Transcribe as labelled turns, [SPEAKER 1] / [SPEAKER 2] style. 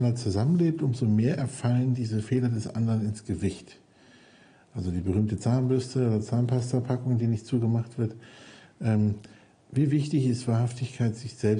[SPEAKER 1] man zusammenlebt, umso mehr erfallen diese Fehler des anderen ins Gewicht. Also die berühmte Zahnbürste oder Zahnpasta-Packung, die nicht zugemacht wird. Wie wichtig ist Wahrhaftigkeit sich selbst